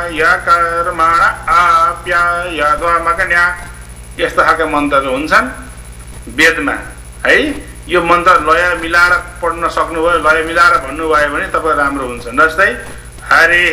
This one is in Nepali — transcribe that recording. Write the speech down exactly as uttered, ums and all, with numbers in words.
य कर्मण आप्यायध्वमकन्या यस्ता खालका मन्त्रहरू हुन्छन् वेदमा है। यो मन्त्र लय मिलाएर पढ्न सक्नुभयो, लय मिलाएर भन्नुभयो भने तपाईँ राम्रो हुन्छ। जस्तै हरि